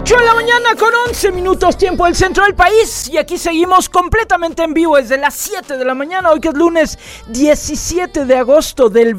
8 de la mañana con 11 minutos, tiempo del centro del país. Y aquí seguimos completamente en vivo desde las 7 de la mañana, hoy que es lunes 17 de agosto del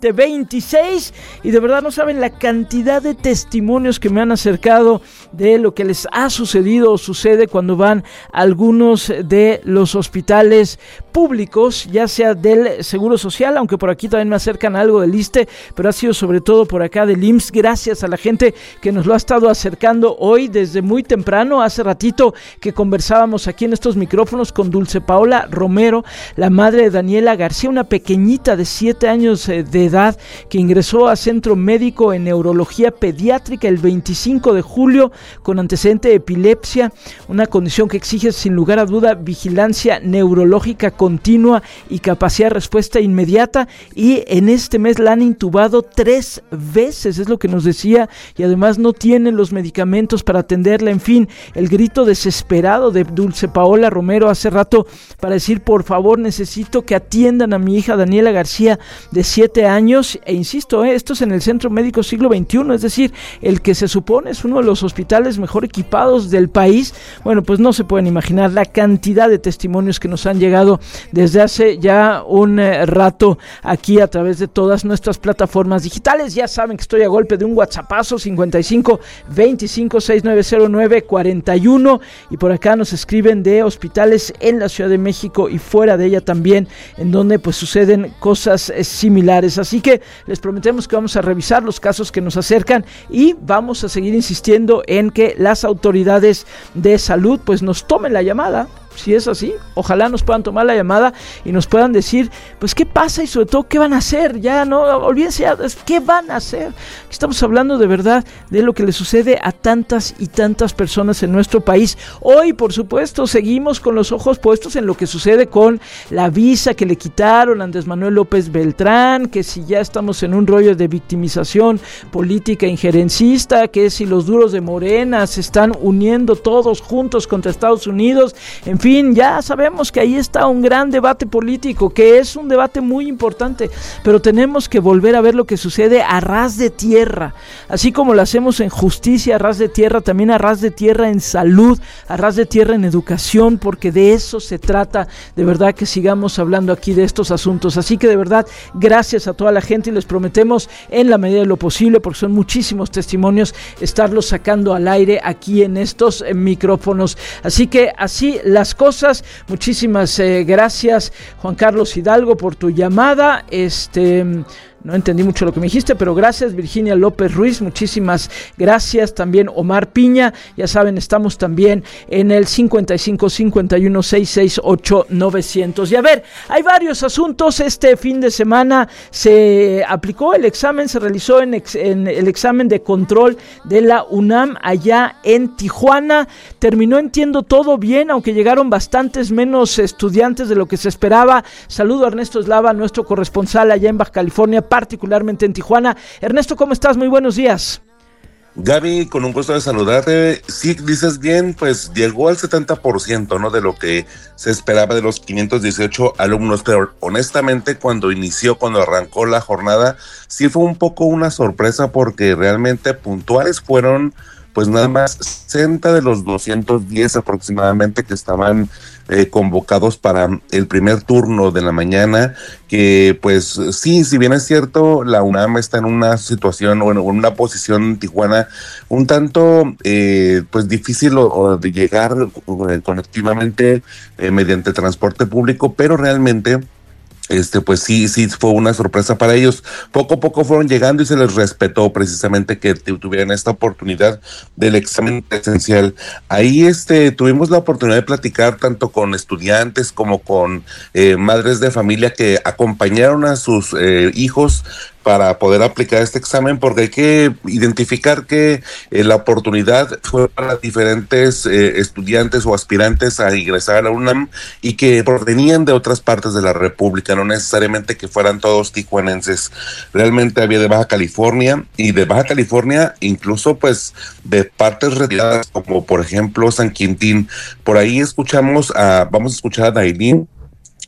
2026. Y de verdad no saben la cantidad de testimonios que me han acercado de lo que les ha sucedido o sucede cuando van a algunos de los hospitales públicos, ya sea del Seguro Social, aunque por aquí también me acercan algo del ISSSTE, pero ha sido sobre todo por acá del IMSS, gracias a la gente que nos lo ha estado acercando hoy desde muy temprano. Hace ratito que conversábamos aquí en estos micrófonos con Dulce Paola Romero, la madre de Daniela García, una pequeñita de 7 años de edad que ingresó a centro médico en neurología pediátrica el 25 de julio con antecedente de epilepsia, una condición que exige sin lugar a duda vigilancia neurológica continua y capacidad de respuesta inmediata, y en este mes la han intubado 3 veces, es lo que nos decía, y además no tienen los medicamentos para atenderla. En fin, el grito desesperado de Dulce Paola Romero hace rato para decir: por favor, necesito que atiendan a mi hija Daniela García de 7 años, e insisto, esto es en el Centro Médico Siglo XXI, es decir, el que se supone es uno de los hospitales mejor equipados del país. Bueno, pues no se pueden imaginar la cantidad de testimonios que nos han llegado desde hace ya un rato aquí a través de todas nuestras plataformas digitales. Ya saben que estoy a golpe de un WhatsAppazo 55 25 6909 41, y por acá nos escriben de hospitales en la Ciudad de México y fuera de ella también, en donde pues suceden cosas similares. Así que les prometemos que vamos a revisar los casos que nos acercan y vamos a seguir insistiendo en que las autoridades de salud pues nos tomen la llamada. Si es así, ojalá nos puedan tomar la llamada y nos puedan decir, pues qué pasa y sobre todo qué van a hacer. Ya no, olvídense ya, qué van a hacer. Estamos hablando de verdad de lo que le sucede a tantas y tantas personas en nuestro país. Hoy, por supuesto, seguimos con los ojos puestos en lo que sucede con la visa que le quitaron a Andrés Manuel López Beltrán, que si ya estamos en un rollo de victimización política injerencista, que si los duros de Morena se están uniendo todos juntos contra Estados Unidos. En fin, ya sabemos que ahí está un gran debate político, que es un debate muy importante, pero tenemos que volver a ver lo que sucede a ras de tierra, así como lo hacemos en justicia a ras de tierra, también a ras de tierra en salud, a ras de tierra en educación, porque de eso se trata, de verdad que sigamos hablando aquí de estos asuntos. Así que de verdad, gracias a toda la gente, y les prometemos en la medida de lo posible, porque son muchísimos testimonios, estarlos sacando al aire aquí en estos micrófonos. Así que así las cosas. Muchísimas gracias, Juan Carlos Hidalgo, por tu llamada. No entendí mucho lo que me dijiste, pero gracias. Virginia López Ruiz, muchísimas gracias. También Omar Piña, ya saben, estamos también en el 55 51 668 900. Y a ver, hay varios asuntos. Este fin de semana se aplicó el examen, se realizó en el examen de control de la UNAM allá en Tijuana. Terminó, entiendo, todo bien, aunque llegaron bastantes menos estudiantes de lo que se esperaba. Saludo a Ernesto Eslava, nuestro corresponsal allá en Baja California, particularmente en Tijuana. Ernesto, ¿cómo estás? Muy buenos días. Gaby, con un gusto de saludarte. Sí, dices bien, pues llegó al 70%, ¿no?, de lo que se esperaba de los 518 alumnos, pero honestamente cuando arrancó la jornada, sí fue un poco una sorpresa, porque realmente puntuales fueron pues nada más 60 de los 210 aproximadamente que estaban convocados para el primer turno de la mañana, que pues sí, si bien es cierto, la UNAM está en una situación o en una posición en Tijuana un tanto pues difícil de llegar colectivamente mediante transporte público, pero realmente pues sí fue una sorpresa para ellos. Poco a poco fueron llegando y se les respetó precisamente que tuvieran esta oportunidad del examen presencial. Ahí tuvimos la oportunidad de platicar tanto con estudiantes como con madres de familia que acompañaron a sus hijos para poder aplicar este examen, porque hay que identificar que la oportunidad fue para diferentes estudiantes o aspirantes a ingresar a la UNAM y que provenían de otras partes de la República, no necesariamente que fueran todos tijuanenses. Realmente había de Baja California, y de Baja California incluso pues de partes retiradas como por ejemplo San Quintín. Por ahí vamos a escuchar a Dailín,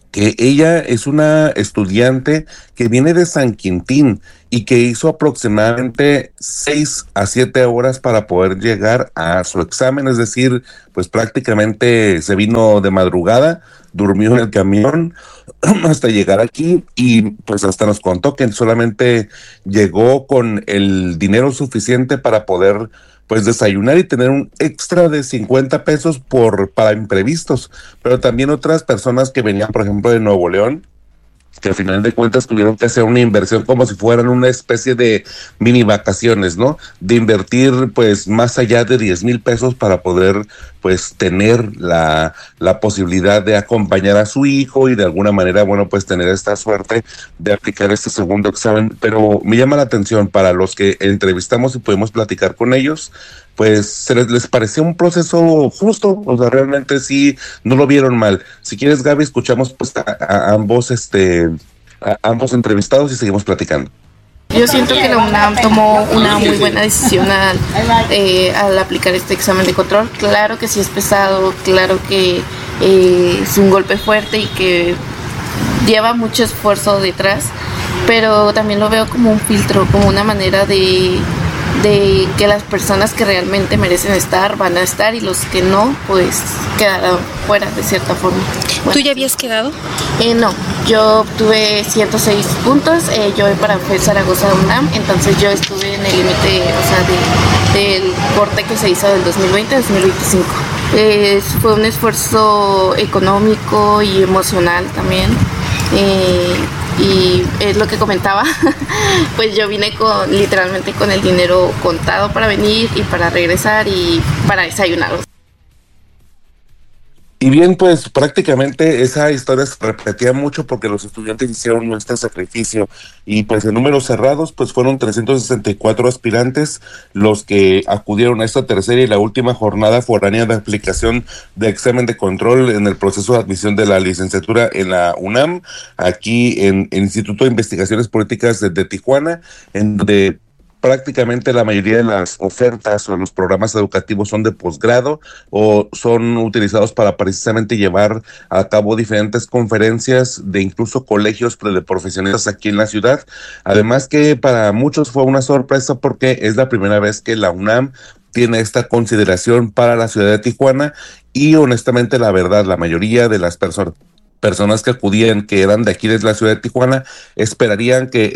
que ella es una estudiante que viene de San Quintín y que hizo aproximadamente 6 a 7 horas para poder llegar a su examen, es decir, pues prácticamente se vino de madrugada, durmió en el camión hasta llegar aquí y pues hasta nos contó que solamente llegó con el dinero suficiente para poder pues desayunar y tener un extra de 50 pesos para imprevistos, pero también otras personas que venían, por ejemplo, de Nuevo León, que al final de cuentas tuvieron que hacer una inversión como si fueran una especie de mini vacaciones, ¿no? De invertir pues más allá de 10,000 pesos para poder pues tener la posibilidad de acompañar a su hijo y de alguna manera, bueno, pues tener esta suerte de aplicar este segundo examen. Pero me llama la atención para los que entrevistamos y pudimos platicar con ellos, pues se les pareció un proceso justo, o sea, realmente sí, no lo vieron mal. Si quieres, Gaby, escuchamos pues a ambos, a ambos entrevistados y seguimos platicando. Yo siento que la UNAM tomó una muy buena decisión al aplicar este examen de control. Claro que sí es pesado, claro que es un golpe fuerte y que lleva mucho esfuerzo detrás, pero también lo veo como un filtro, como una manera de que las personas que realmente merecen estar van a estar y los que no, pues quedarán fuera de cierta forma. Bueno, ¿tú ya habías quedado? No, yo obtuve 106 puntos, yo voy para FES Zaragoza UNAM, entonces yo estuve en el límite, o sea, del corte que se hizo del 2020 al 2025. Fue un esfuerzo económico y emocional también. Y es lo que comentaba, pues yo vine literalmente con el dinero contado para venir y para regresar y para desayunar. Y bien, pues prácticamente esa historia se repetía mucho porque los estudiantes hicieron este sacrificio y pues en números cerrados pues fueron 364 aspirantes los que acudieron a esta tercera y la última jornada foránea de aplicación de examen de control en el proceso de admisión de la licenciatura en la UNAM, aquí en el Instituto de Investigaciones Políticas de Tijuana, en donde prácticamente la mayoría de las ofertas o los programas educativos son de posgrado o son utilizados para precisamente llevar a cabo diferentes conferencias de incluso colegios de profesionistas aquí en la ciudad. Además que para muchos fue una sorpresa porque es la primera vez que la UNAM tiene esta consideración para la ciudad de Tijuana y honestamente la verdad, la mayoría de las personas que acudían, que eran de aquí desde la ciudad de Tijuana, esperarían que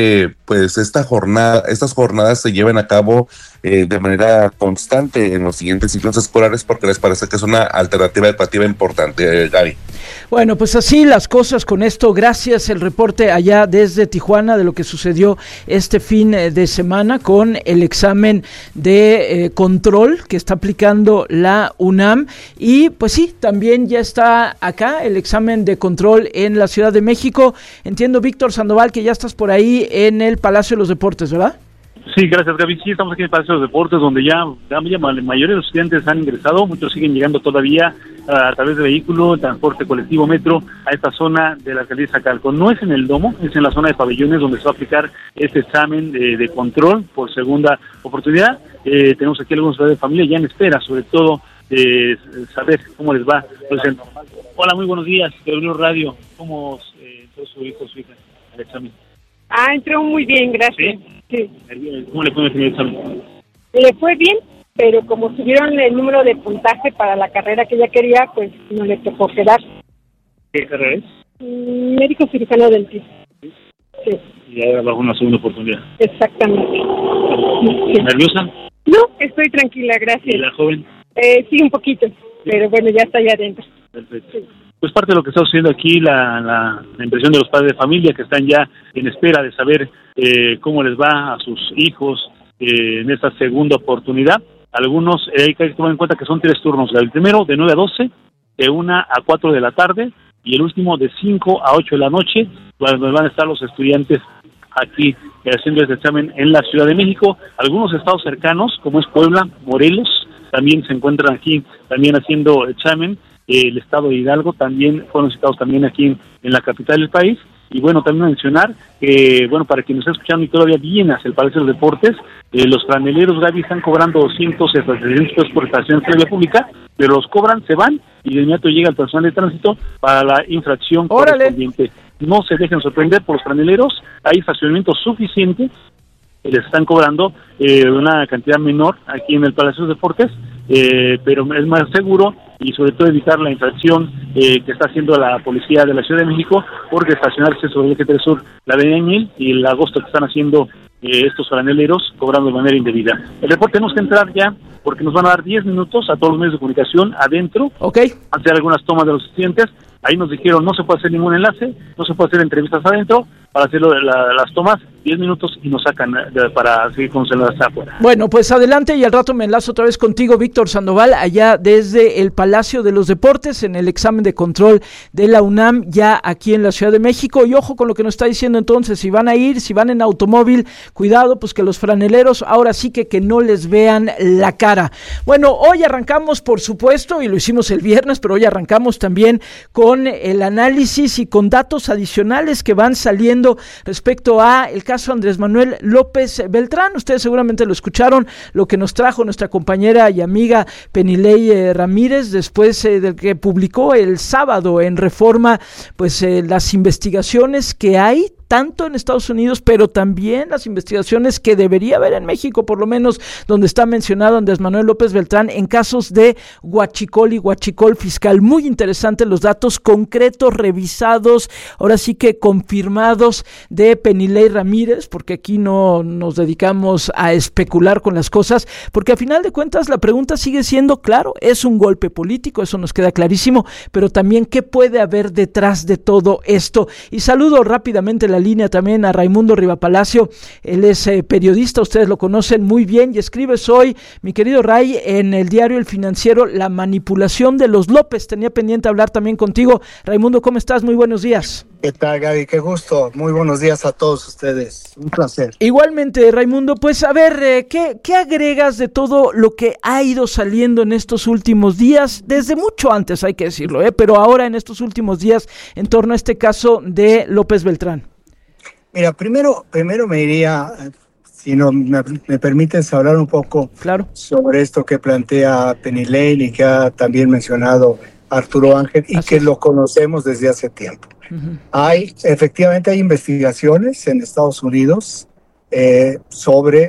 estas jornadas se lleven a cabo de manera constante en los siguientes ciclos escolares porque les parece que es una alternativa educativa importante, Gaby. Bueno, pues así las cosas con esto. Gracias el reporte allá desde Tijuana de lo que sucedió este fin de semana con el examen de control que está aplicando la UNAM. Y pues sí, también ya está acá el examen de control en la Ciudad de México. Entiendo, Víctor Sandoval, que ya estás por ahí en el Palacio de los Deportes, ¿verdad? Sí, gracias, Gaby. Sí, estamos aquí en el Palacio de los Deportes, donde ya la mayoría de los estudiantes han ingresado, muchos siguen llegando todavía a través de vehículo, transporte colectivo, metro, a esta zona de la alcaldía de Iztacalco. No es en el domo, es en la zona de pabellones donde se va a aplicar este examen de control por segunda oportunidad. Tenemos aquí algunos padres de familia ya en espera, sobre todo saber cómo les va. Entonces, hola, muy buenos días, W Radio. ¿Cómo entró su hijo o su hija al examen? Entró muy bien, gracias. Sí. ¿Cómo le fue en el examen? Le fue bien, pero como subieron el número de puntaje para la carrera que ella quería, pues no le tocó quedar. ¿Qué carrera es? Médico cirujano dentista. Sí. Y ahora bajo una segunda oportunidad. Exactamente. Sí. ¿Nerviosa? No, estoy tranquila, gracias. ¿Y la joven? Sí, un poquito, pero bueno, ya está allá adentro. Perfecto. Sí. Pues parte de lo que está sucediendo aquí, la impresión de los padres de familia que están ya en espera de saber cómo les va a sus hijos en esta segunda oportunidad. Algunos, hay que tomar en cuenta que son 3 turnos. El primero de 9 a 12, de 1 a 4 de la tarde, y el último de 5 a 8 de la noche, donde van a estar los estudiantes aquí haciendo este examen en la Ciudad de México. Algunos estados cercanos, como es Puebla, Morelos, también se encuentran aquí también haciendo examen. El estado de Hidalgo también fueron citados también aquí en la capital del país, Y bueno, también mencionar que, bueno, para quien nos está escuchando y todavía viene hacia el Palacio de los Deportes, los franeleros, Gaby, están cobrando 200 pesos por estación de la pública, pero los cobran, se van y de inmediato llega el personal de tránsito para la infracción correspondiente. No se dejen sorprender por los franeleros, hay estacionamiento suficiente, les están cobrando una cantidad menor aquí en el Palacio de los Deportes, pero es más seguro y sobre todo evitar la infracción que está haciendo la policía de la Ciudad de México por estacionarse sobre el eje 3 sur, la avenida Añil y el agosto que están haciendo estos franeleros cobrando de manera indebida. El reporte tenemos que entrar ya porque nos van a dar 10 minutos a todos los medios de comunicación adentro, hacer algunas tomas de los estudiantes. Ahí nos dijeron no se puede hacer ningún enlace, no se puede hacer entrevistas adentro, para hacer las tomas, 10 minutos y nos sacan para seguir con las afuera. Bueno, pues adelante y al rato me enlazo otra vez contigo, Víctor Sandoval, allá desde el Palacio de los Deportes, en el examen de control de la UNAM, ya aquí en la Ciudad de México. Y ojo con lo que nos está diciendo entonces, si van en automóvil, cuidado, pues que los franeleros ahora sí que no les vean la cara. Bueno, hoy arrancamos, por supuesto, y lo hicimos el viernes, pero hoy arrancamos también con el análisis y con datos adicionales que van saliendo respecto a el caso Andrés Manuel López Beltrán. Ustedes seguramente lo escucharon, lo que nos trajo nuestra compañera y amiga Penilei Ramírez después del que publicó el sábado en Reforma, pues las investigaciones que hay tanto en Estados Unidos, pero también las investigaciones que debería haber en México, por lo menos donde está mencionado Andrés Manuel López Beltrán en casos de huachicol y huachicol fiscal. Muy interesantes los datos concretos, revisados, ahora sí que confirmados de Penilei Ramírez, porque aquí no nos dedicamos a especular con las cosas, porque a final de cuentas la pregunta sigue siendo, claro, es un golpe político, eso nos queda clarísimo, pero también qué puede haber detrás de todo esto. Y saludo rápidamente la línea también a Raimundo Rivapalacio, él es periodista, ustedes lo conocen muy bien y escribes hoy, mi querido Ray, en el diario El Financiero, la manipulación de los López. Tenía pendiente hablar también contigo. Raimundo, ¿cómo estás? Muy buenos días. ¿Qué tal, Gaby? Qué gusto. Muy buenos días a todos ustedes. Un placer. Igualmente, Raimundo, pues a ver, ¿qué agregas de todo lo que ha ido saliendo en estos últimos días? Desde mucho antes, hay que decirlo, pero ahora en estos últimos días en torno a este caso de López Beltrán. Mira, primero me iría, si no me permites hablar un poco sobre esto que plantea Penilei y que ha también mencionado Arturo Ángel y que lo conocemos desde hace tiempo. Uh-huh. Efectivamente hay investigaciones en Estados Unidos sobre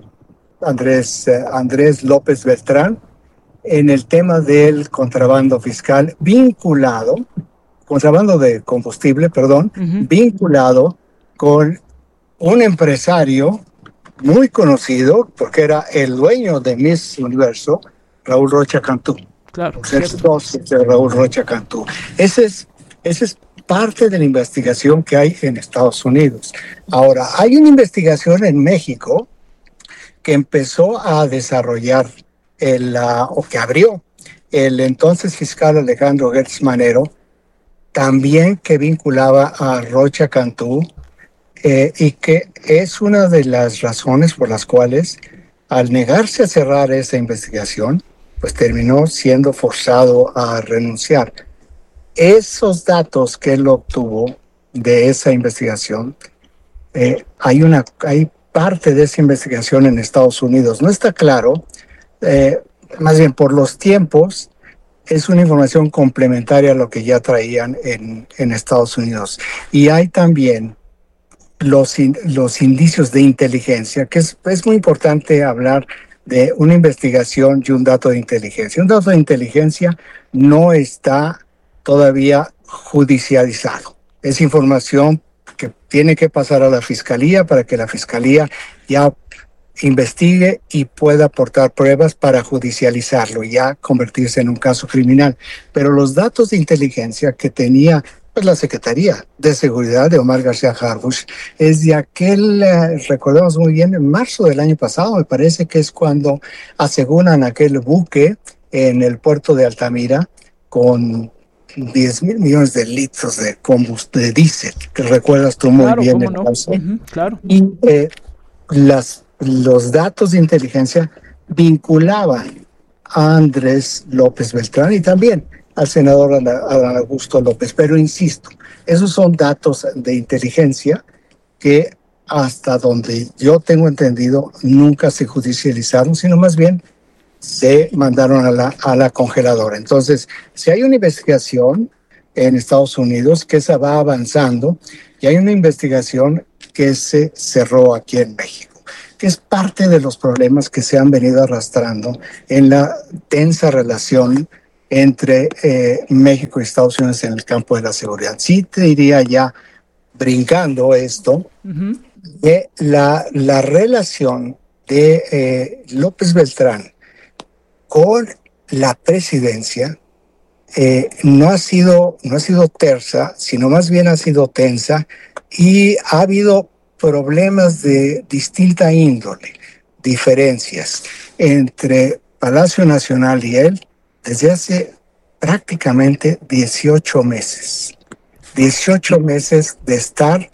Andrés López Beltrán en el tema del contrabando fiscal contrabando de combustible, vinculado con un empresario muy conocido, porque era el dueño de Miss Universo, Raúl Rocha Cantú. Claro. De Raúl Rocha Cantú. Ese es parte de la investigación que hay en Estados Unidos. Ahora, hay una investigación en México que empezó a desarrollar o que abrió el entonces fiscal Alejandro Gertz Manero, también que vinculaba a Rocha Cantú, y que es una de las razones por las cuales, al negarse a cerrar esa investigación, pues terminó siendo forzado a renunciar. Esos datos que él obtuvo de esa investigación, hay parte de esa investigación en Estados Unidos. No está claro, más bien por los tiempos, es una información complementaria a lo que ya traían en Estados Unidos. Y hay también los indicios de inteligencia, que es muy importante hablar de una investigación y un dato de inteligencia. Un dato de inteligencia no está todavía judicializado. Es información que tiene que pasar a la fiscalía para que la fiscalía ya investigue y pueda aportar pruebas para judicializarlo y ya convertirse en un caso criminal. Pero los datos de inteligencia que tenía la Secretaría de Seguridad de Omar García Harfuch es de aquel, recordemos muy bien, en marzo del año pasado, me parece que es cuando aseguran aquel buque en el puerto de Altamira con 10,000 millones de litros de combustible, de diésel, que recuerdas tú muy bien el caso. Uh-huh, claro. Y los datos de inteligencia vinculaban a Andrés López Beltrán y también al senador Adán Augusto López. Pero insisto, Esos son datos de inteligencia que hasta donde yo tengo entendido nunca se judicializaron, sino más bien se mandaron a la congeladora. Entonces, si hay una investigación en Estados Unidos que se va avanzando y hay una investigación que se cerró aquí en México, que es parte de los problemas que se han venido arrastrando en la tensa relación entre México y Estados Unidos en el campo de la seguridad. Sí te diría ya, brincando esto, que la relación de López Beltrán con la presidencia no ha sido tersa, sino más bien ha sido tensa, y ha habido problemas de distinta índole, diferencias entre Palacio Nacional y él desde hace prácticamente 18 meses. 18 meses de estar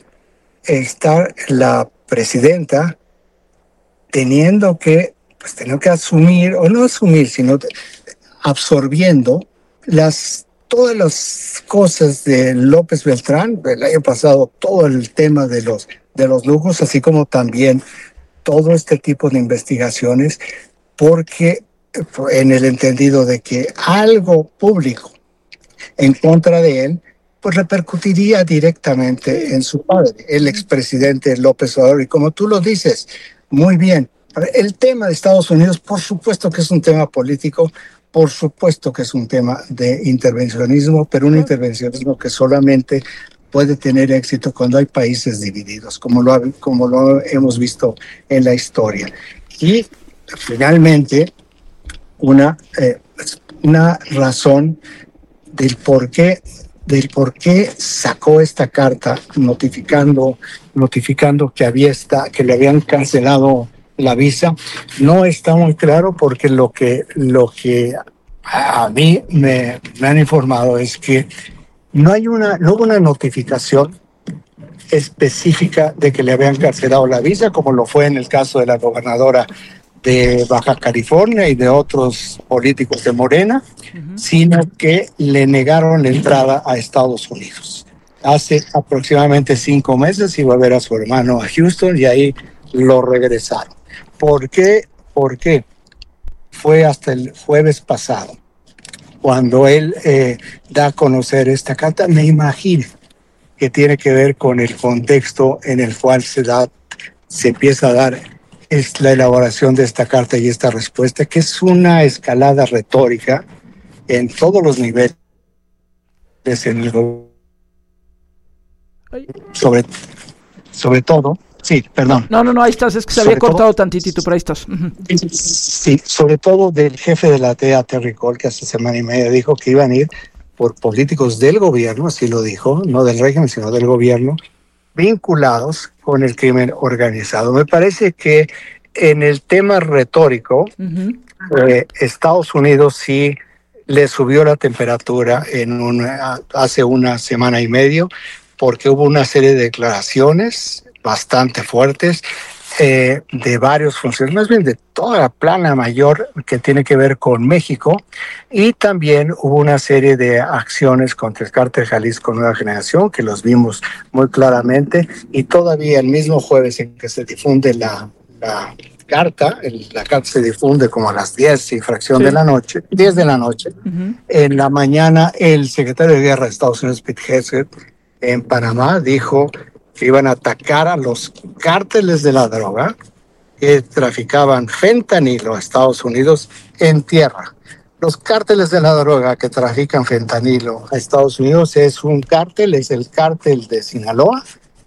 la presidenta teniendo que asumir, o no asumir, sino absorbiendo todas las cosas de López Beltrán. El año pasado todo el tema de los lujos, así como también todo este tipo de investigaciones, porque en el entendido de que algo público en contra de él, pues repercutiría directamente en su padre, el expresidente López Obrador. Y como tú lo dices muy bien, el tema de Estados Unidos, por supuesto que es un tema político, por supuesto que es un tema de intervencionismo, pero un intervencionismo que solamente puede tener éxito cuando hay países divididos, como lo hemos visto en la historia. Y finalmente, una razón del por qué sacó esta carta notificando que le habían cancelado la visa, no está muy claro, porque lo que a mí me han informado es que no hubo una notificación específica de que le habían cancelado la visa, como lo fue en el caso de la gobernadora de Baja California y de otros políticos de Morena, sino que le negaron la entrada a Estados Unidos. Hace aproximadamente 5 meses iba a ver a su hermano a Houston y ahí lo regresaron. ¿Por qué? Porque fue hasta el jueves pasado cuando él da a conocer esta carta. Me imagino que tiene que ver con el contexto en el cual se empieza a dar la elaboración de esta carta y esta respuesta, que es una escalada retórica en todos los niveles, sobre todo. Sí, perdón. No, ahí estás, es que se había cortado tantitito, pero ahí estás. Sí, sobre todo del jefe de la DEA, Terry Cole, que hace semana y media dijo que iban a ir por políticos del gobierno, así lo dijo, no del régimen, sino del gobierno, vinculados con el crimen organizado. Me parece que en el tema retórico, Estados Unidos sí le subió la temperatura hace una semana y media, porque hubo una serie de declaraciones bastante fuertes de varios funcionarios, más bien de toda la plana mayor que tiene que ver con México, y también hubo una serie de acciones contra el Cártel Jalisco Nueva Generación, que los vimos muy claramente, y todavía el mismo jueves en que se difunde la carta se difunde como a las 10 y fracción de la noche, 10 de la noche. En la mañana, el secretario de Guerra de Estados Unidos, Pete Hegseth, en Panamá, dijo que iban a atacar a los cárteles de la droga que traficaban fentanilo a Estados Unidos en tierra. Los cárteles de la droga que trafican fentanilo a Estados Unidos es el cártel de Sinaloa,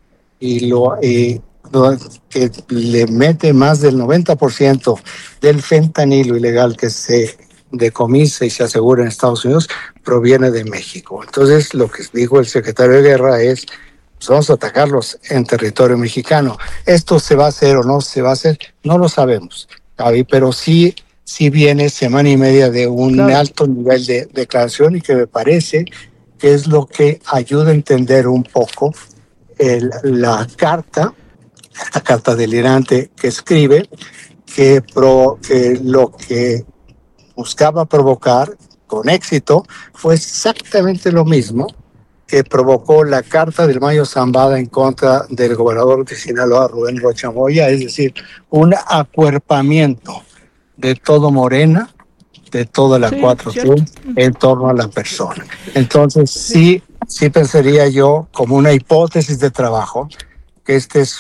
que le mete más del 90% del fentanilo ilegal que se decomisa y se asegura en Estados Unidos proviene de México. Entonces, lo que dijo el secretario de Guerra es: pues vamos a atacarlos en territorio mexicano. ¿Esto se va a hacer o no se va a hacer? No lo sabemos, Javi, pero sí viene semana y media de un alto nivel de declaración, y que me parece que es lo que ayuda a entender un poco la carta delirante que escribe, que lo que buscaba provocar con éxito fue exactamente lo mismo que provocó la Carta del Mayo Zambada en contra del gobernador de Sinaloa, Rubén Rocha Moya, es decir, un acuerpamiento de todo Morena, de toda la 4T en torno a la persona. Entonces, sí pensaría yo, como una hipótesis de trabajo, que este es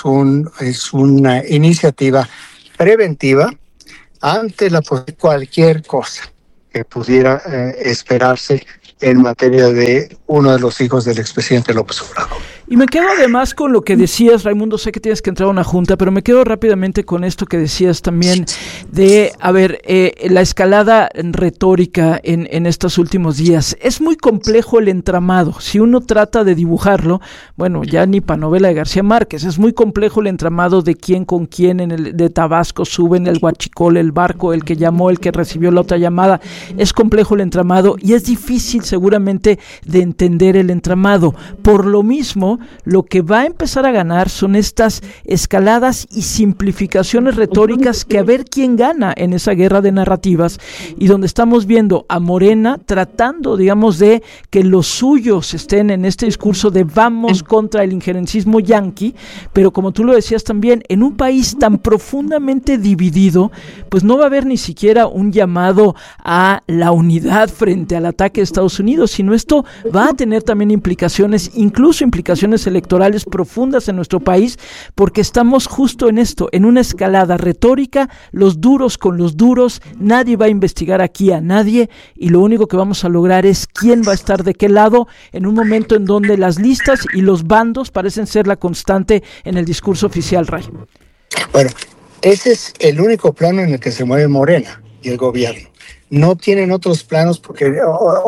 una iniciativa preventiva ante cualquier cosa que pudiera esperarse en materia de uno de los hijos del expresidente López Obrador. Y me quedo además con lo que decías, Raimundo, sé que tienes que entrar a una junta, pero me quedo rápidamente con esto que decías también de, la escalada retórica en estos últimos días. Es muy complejo el entramado. Si uno trata de dibujarlo, bueno, ya ni para novela de García Márquez, es muy complejo el entramado de quién con quién de Tabasco sube en el huachicol, el barco, el que llamó, el que recibió la otra llamada. Es complejo el entramado y es difícil seguramente de entender el entramado. Por lo mismo, lo que va a empezar a ganar son estas escaladas y simplificaciones retóricas que a ver quién gana en esa guerra de narrativas, y donde estamos viendo a Morena tratando, digamos, de que los suyos estén en este discurso de vamos contra el injerencismo yanqui, pero como tú lo decías también, en un país tan profundamente dividido, pues no va a haber ni siquiera un llamado a la unidad frente al ataque de Estados Unidos, sino esto va a tener también implicaciones, incluso implicaciones electorales profundas en nuestro país, porque estamos justo en esto, en una escalada retórica, los duros con los duros, nadie va a investigar aquí a nadie, y lo único que vamos a lograr es quién va a estar de qué lado, en un momento en donde las listas y los bandos parecen ser la constante en el discurso oficial, Ray. Bueno, ese es el único plano en el que se mueve Morena y el gobierno. No tienen otros planos, porque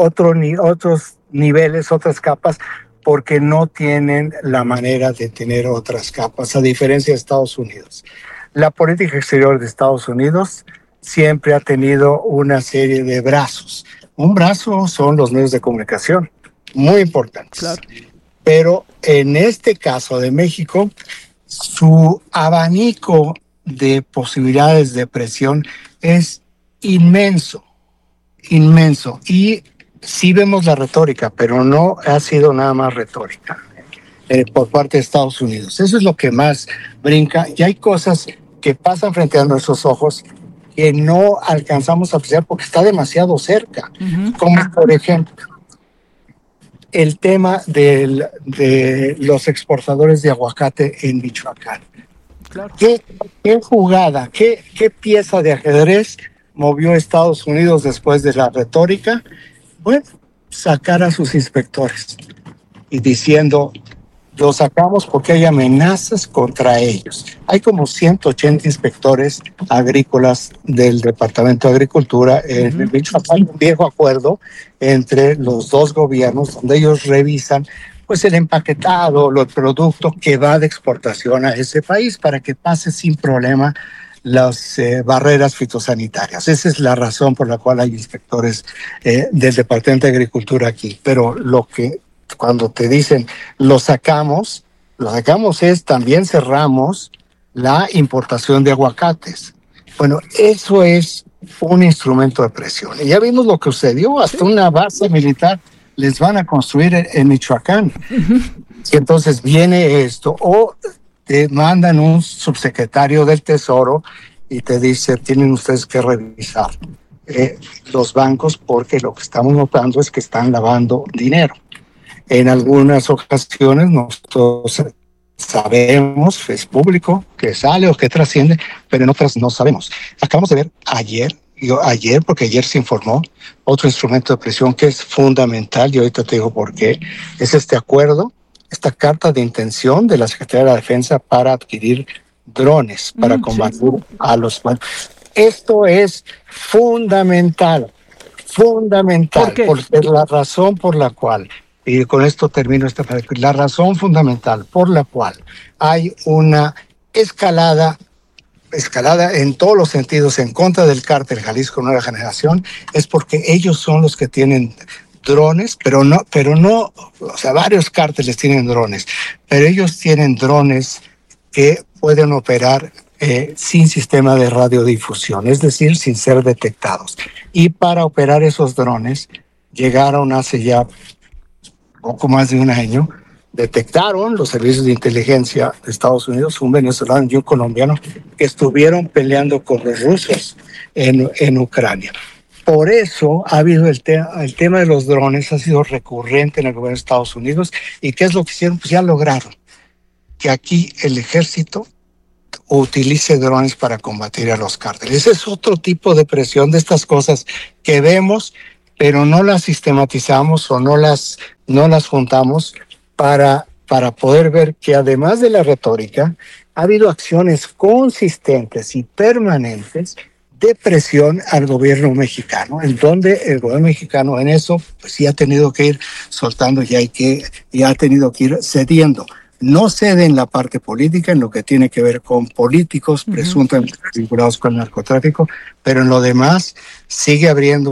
otros niveles, otras capas, porque no tienen la manera de tener otras capas, a diferencia de Estados Unidos. La política exterior de Estados Unidos siempre ha tenido una serie de brazos. Un brazo son los medios de comunicación, muy importantes. Claro. Pero en este caso de México, su abanico de posibilidades de presión es inmenso. Y sí vemos la retórica, pero no ha sido nada más retórica por parte de Estados Unidos. Eso es lo que más brinca. Y hay cosas que pasan frente a nuestros ojos que no alcanzamos a apreciar porque está demasiado cerca. Uh-huh. Como por ejemplo, el tema de los exportadores de aguacate en Michoacán. Claro. ¿Qué jugada, qué pieza de ajedrez movió Estados Unidos después de la retórica? Bueno, sacar a sus inspectores y diciendo, lo sacamos porque hay amenazas contra ellos. Hay como 180 inspectores agrícolas del Departamento de Agricultura en el Michoacán, un viejo acuerdo entre los dos gobiernos donde ellos revisan pues el empaquetado, el producto que va de exportación a ese país para que pase sin problema las barreras fitosanitarias. Esa es la razón por la cual hay inspectores del Departamento de Agricultura aquí. Pero cuando te dicen lo sacamos es también cerramos la importación de aguacates. Bueno, eso es un instrumento de presión. Y ya vimos lo que sucedió, hasta una base militar les van a construir en Michoacán. Uh-huh. Y entonces viene esto, o te mandan un subsecretario del Tesoro y te dice, tienen ustedes que revisar los bancos porque lo que estamos notando es que están lavando dinero. En algunas ocasiones nosotros sabemos, es público, que sale o que trasciende, pero en otras no sabemos. Acabamos de ver ayer, porque ayer se informó, otro instrumento de presión que es fundamental, y ahorita te digo por qué, es este acuerdo, esta carta de intención de la Secretaría de la Defensa para adquirir drones, para combatir a los... Bueno, esto es fundamental, porque la razón por la cual, y con esto termino la razón fundamental por la cual hay una escalada en todos los sentidos en contra del cártel Jalisco Nueva Generación, es porque ellos son los que tienen drones, pero no, o sea, varios cárteles tienen drones, pero ellos tienen drones que pueden operar sin sistema de radiodifusión, es decir, sin ser detectados. Y para operar esos drones llegaron hace ya poco más de un año, detectaron los servicios de inteligencia de Estados Unidos, un venezolano y un colombiano, que estuvieron peleando con los rusos en Ucrania. Por eso ha habido el tema de los drones, ha sido recurrente en el gobierno de Estados Unidos. ¿Y qué es lo que hicieron? Pues ya lograron que aquí el ejército utilice drones para combatir a los cárteles. Ese es otro tipo de presión de estas cosas que vemos, pero no las sistematizamos o no las juntamos para poder ver que además de la retórica, ha habido acciones consistentes y permanentes de presión al gobierno mexicano, en donde el gobierno mexicano en eso pues sí ha tenido que ir soltando y ha tenido que ir cediendo. No cede en la parte política, en lo que tiene que ver con políticos presuntamente vinculados con el narcotráfico, pero en lo demás sigue abriendo